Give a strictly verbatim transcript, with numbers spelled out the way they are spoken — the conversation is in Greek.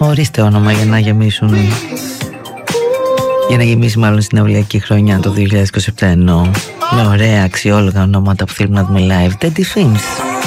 Ορίστε όνομα για να γεμίσουν, για να γεμίσει μάλλον στην νεολαιακή χρονιά το δύο χιλιάδες είκοσι επτά, εννοώ, με ωραία αξιόλογα ονόματα που θέλουμε να δούμε live. Teddy Swims.